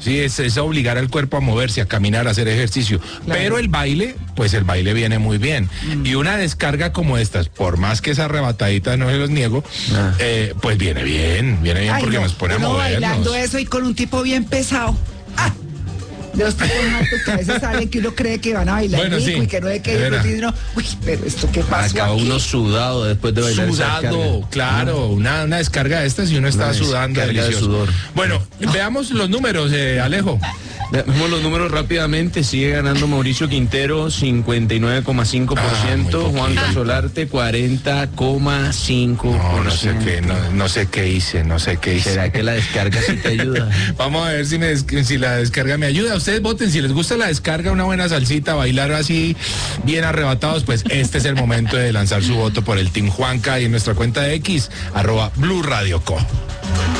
¿sí? Es obligar al cuerpo a moverse, a caminar, a hacer ejercicio. Claro. Pero el baile, pues el baile viene muy bien. Y una descarga como estas, por más que esa arrebatadita no se los niego, pues viene bien Ay, porque no, nos pone a uno movernos. bailando eso y con un tipo bien pesado. ¡Ah! De los tipos altos que a veces salen que uno cree que van a bailar Bueno, rico sí, y que no es que de verdad. uno, uy, pero esto qué pasó Acaba aquí. uno sudado después de bailar esa Sudado, descarga. claro, una descarga de estas y uno está Una sudando descarga de delicioso. sudor. Bueno, veamos los números, Alejo. Vemos los números rápidamente. Sigue ganando Mauricio Quintero, 59,5%. Juan Casolarte, 40,5%. No sé qué hice. ¿Será que la descarga sí te ayuda? Vamos a ver si la descarga me ayuda. Ustedes voten, si les gusta la descarga, una buena salsita, bailar así bien arrebatados, pues este es el momento de lanzar su voto por el Team Juanca y en nuestra cuenta de X, @Blue Radio Co.